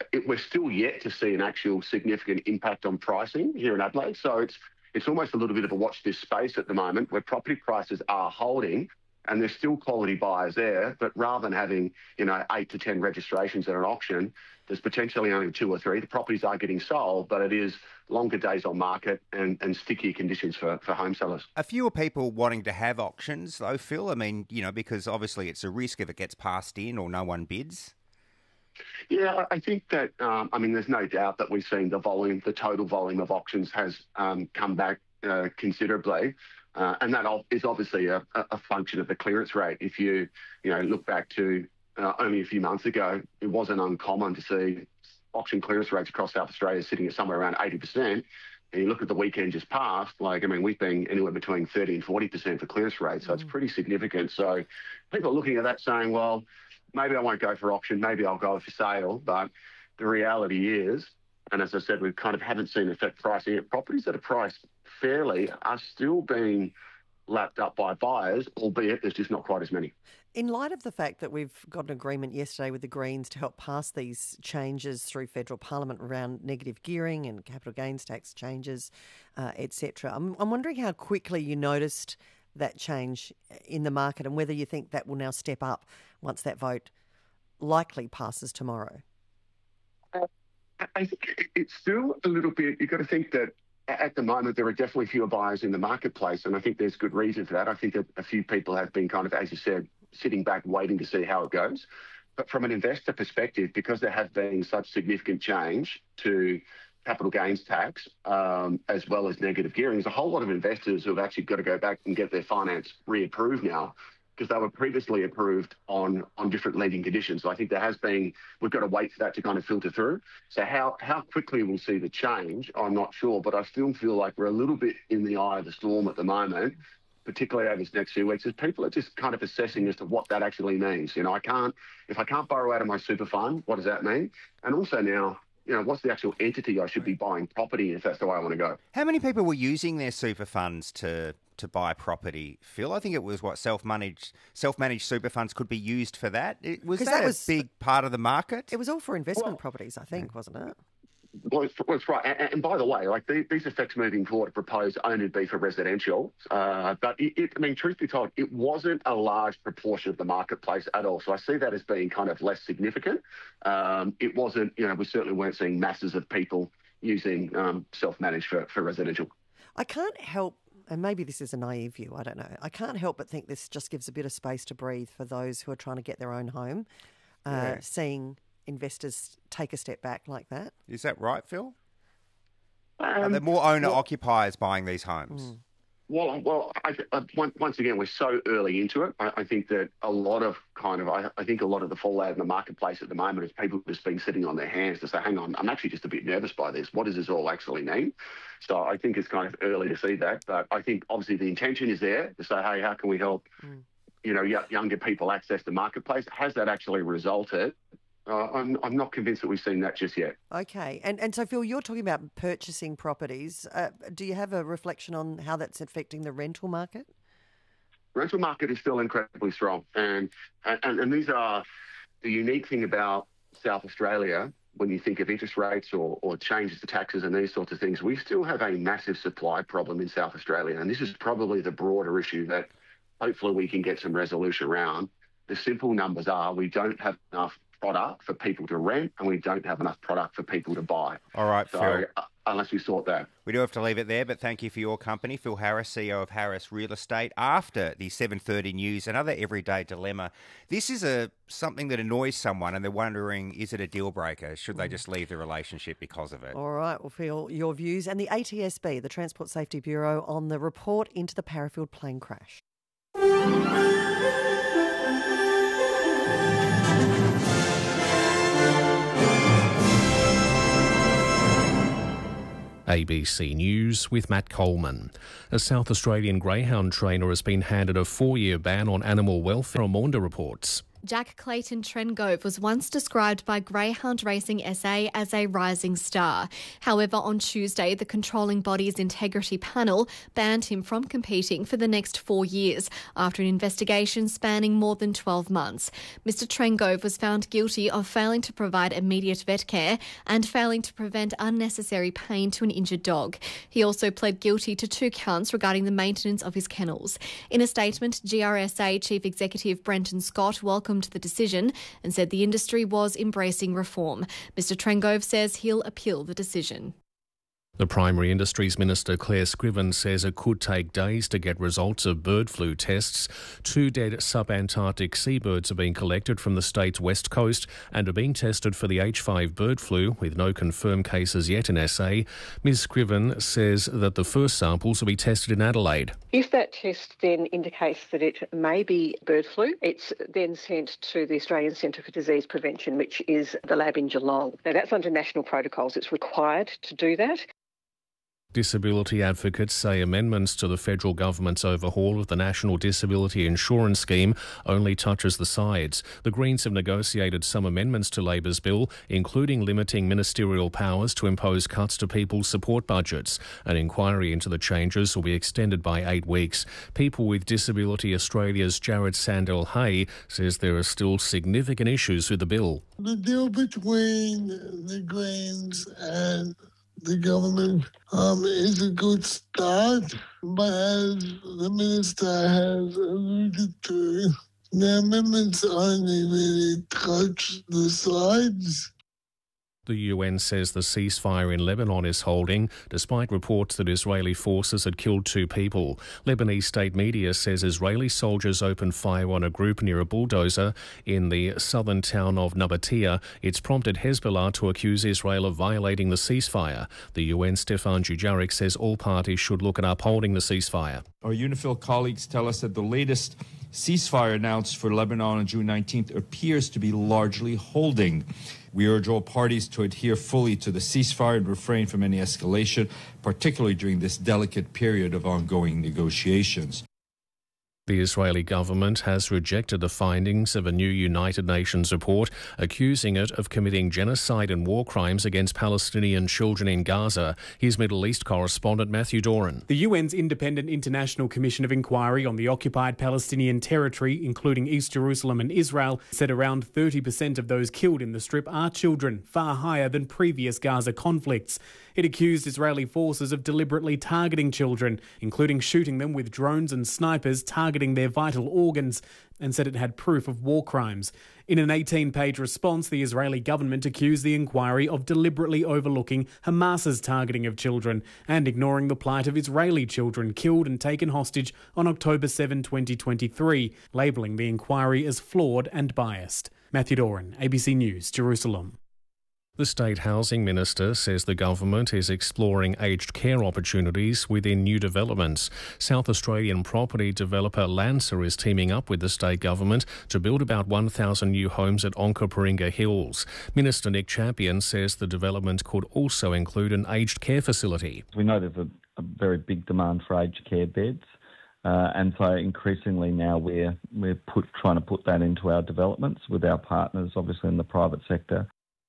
we're still yet to see an actual significant impact on pricing here in Adelaide. So it's almost a little bit of a watch this space at the moment, where property prices are holding and there's still quality buyers there, but rather than having 8 to 10 registrations at an auction, there's potentially only 2 or 3. The properties are getting sold, but it is longer days on market and stickier conditions for home sellers. Are fewer people wanting to have auctions though, Phil? I mean, because obviously it's a risk if it gets passed in or no one bids. Yeah, I think that, there's no doubt that we've seen the total volume of auctions has come back considerably. And that is obviously a function of the clearance rate. If you look back to only a few months ago, it wasn't uncommon to see auction clearance rates across South Australia sitting at somewhere around 80%. And you look at the weekend just past, we've been anywhere between 30 and 40% for clearance rates. So it's pretty significant. So people are looking at that saying, well, maybe I won't go for auction, maybe I'll go for sale. But the reality is, and as I said, we kind of haven't seen effect pricing at properties that are priced fairly are still being lapped up by buyers, albeit there's just not quite as many. In light of the fact that we've got an agreement yesterday with the Greens to help pass these changes through federal parliament around negative gearing and capital gains tax changes, etc., I'm wondering how quickly you noticed that change in the market and whether you think that will now step up once that vote likely passes tomorrow. I think it's still a little bit, you've got to think that at the moment there are definitely fewer buyers in the marketplace, and I think there's good reason for that. I think that a few people have been kind of, as you said, sitting back waiting to see how it goes. But from an investor perspective, because there has been such significant change to capital gains tax as well as negative gearing, there's a whole lot of investors who have actually got to go back and get their finance reapproved now, because they were previously approved on different lending conditions. So I think we've got to wait for that to kind of filter through. So how quickly we'll see the change, I'm not sure, but I still feel like we're a little bit in the eye of the storm at the moment, particularly over this next few weeks, as people are just kind of assessing as to what that actually means. If I can't borrow out of my super fund, what does that mean? And also now, what's the actual entity I should be buying property if that's the way I want to go? How many people were using their super funds to buy property, Phil? I think it was self-managed super funds could be used for that. Was that a big part of the market? It was all for investment properties, I think, wasn't it? Well, it's right. And by the way, these effects moving forward are proposed only to be for residential. But truth be told, it wasn't a large proportion of the marketplace at all. So I see that as being kind of less significant. It wasn't, we certainly weren't seeing masses of people using self-managed for residential. I can't help, and maybe this is a naive view, I don't know. I can't help but think this just gives a bit of space to breathe for those who are trying to get their own home, seeing investors take a step back like that. Is that right, Phil? Are there more owner-occupiers buying these homes? Once again, we're so early into it. I think that a lot of the fallout in the marketplace at the moment is people just been sitting on their hands to say, hang on, I'm actually just a bit nervous by this. What does this all actually mean? So I think it's kind of early to see that. But I think obviously the intention is there to say, hey, how can we help, younger people access the marketplace? Has that actually resulted? I'm not convinced that we've seen that just yet. Okay. And so, Phil, you're talking about purchasing properties. Do you have a reflection on how that's affecting the rental market? Rental market is still incredibly strong. And these are the unique thing about South Australia. When you think of interest rates or changes to taxes and these sorts of things, we still have a massive supply problem in South Australia. And this is probably the broader issue that hopefully we can get some resolution around. The simple numbers are we don't have enough product for people to rent and we don't have enough product for people to buy. All right, so, Phil. Unless we sort that. We do have to leave it there, but thank you for your company. Phil Harris, CEO of Harris Real Estate. After the 7:30 news, another everyday dilemma. This is something that annoys someone and they're wondering, is it a deal breaker? Should they just leave the relationship because of it? All right, well, Phil, your views and the ATSB, the Transport Safety Bureau, on the report into the Parafield plane crash. ABC News with Matt Coleman. A South Australian greyhound trainer has been handed a 4-year ban on animal welfare, Amonda reports. Jack Clayton Trengove was once described by Greyhound Racing SA as a rising star. However, on Tuesday, the controlling body's integrity panel banned him from competing for the next 4 years after an investigation spanning more than 12 months. Mr. Trengove was found guilty of failing to provide immediate vet care and failing to prevent unnecessary pain to an injured dog. He also pled guilty to 2 counts regarding the maintenance of his kennels. In a statement, GRSA Chief Executive Brenton Scott welcomed the decision and said the industry was embracing reform. Mr. Trengove says he'll appeal the decision. The Primary Industries Minister Claire Scriven says it could take days to get results of bird flu tests. 2 dead subantarctic seabirds are being collected from the state's west coast and are being tested for the H5 bird flu, with no confirmed cases yet in SA. Ms Scriven says that the first samples will be tested in Adelaide. If that test then indicates that it may be bird flu, it's then sent to the Australian Centre for Disease Prevention, which is the lab in Geelong. Now, that's under national protocols. It's required to do that. Disability advocates say amendments to the federal government's overhaul of the National Disability Insurance Scheme only touches the sides. The Greens have negotiated some amendments to Labor's bill, including limiting ministerial powers to impose cuts to people's support budgets. An inquiry into the changes will be extended by 8 weeks. People with Disability Australia's Jared Sandell-Hay says there are still significant issues with the bill. The deal between the Greens and the government is a good start, but as the Minister has alluded to, the amendments only really touch the sides. The UN says the ceasefire in Lebanon is holding, despite reports that Israeli forces had killed 2 people. Lebanese state media says Israeli soldiers opened fire on a group near a bulldozer in the southern town of Nabatea. It's prompted Hezbollah to accuse Israel of violating the ceasefire. The UN Stefan Dujarric says all parties should look at upholding the ceasefire. Our UNIFIL colleagues tell us that the latest ceasefire announced for Lebanon on June 19th appears to be largely holding. We urge all parties to adhere fully to the ceasefire and refrain from any escalation, particularly during this delicate period of ongoing negotiations. The Israeli government has rejected the findings of a new United Nations report accusing it of committing genocide and war crimes against Palestinian children in Gaza. Here's Middle East correspondent Matthew Doran. The UN's Independent International Commission of Inquiry on the occupied Palestinian territory, including East Jerusalem and Israel, said around 30% of those killed in the Strip are children, far higher than previous Gaza conflicts. It accused Israeli forces of deliberately targeting children, including shooting them with drones and snipers targeting their vital organs, and said it had proof of war crimes. In an 18-page response, the Israeli government accused the inquiry of deliberately overlooking Hamas's targeting of children and ignoring the plight of Israeli children killed and taken hostage on October 7, 2023, labelling the inquiry as flawed and biased. Matthew Doran, ABC News, Jerusalem. The State Housing Minister says the government is exploring aged care opportunities within new developments. South Australian property developer Lancer is teaming up with the state government to build about 1,000 new homes at Onkaparinga Hills. Minister Nick Champion says the development could also include an aged care facility. We know there's a very big demand for aged care beds. And so increasingly now we're trying to put that into our developments with our partners, obviously in the private sector.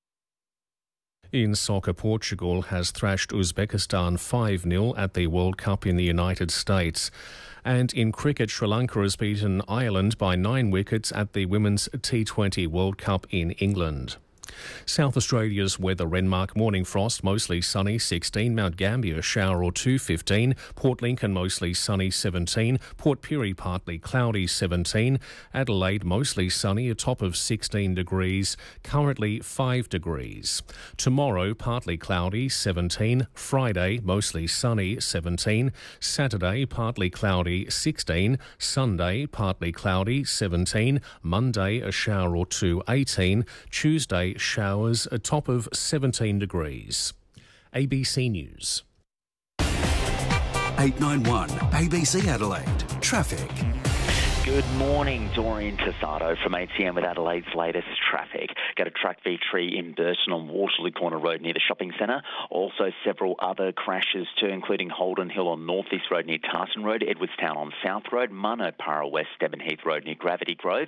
In soccer, Portugal has thrashed Uzbekistan 5-0 at the World Cup in the United States. And in cricket, Sri Lanka has beaten Ireland by 9 wickets at the Women's T20 World Cup in England. South Australia's weather: Renmark, morning frost, mostly sunny, 16. Mount Gambier, shower or 2, 15. Port Lincoln, mostly sunny, 17. Port Pirie, partly cloudy, 17. Adelaide, mostly sunny, a top of 16 degrees, currently 5 degrees. Tomorrow, partly cloudy, 17. Friday, mostly sunny, 17. Saturday, partly cloudy, 16. Sunday, partly cloudy, 17. Monday, a shower or 2, 18. Tuesday, showers, a top of 17 degrees. ABC News. 891 ABC Adelaide. Traffic. Good morning, Dorian Tasato from ATM with Adelaide's latest traffic. Go to Track V3 in Burton on Waterloo Corner Road near the shopping centre. Also several other crashes too, including Holden Hill on North East Road near Tartan Road, Edwardstown on South Road, Munno Para West, Devon Heath Road near Gravity Grove,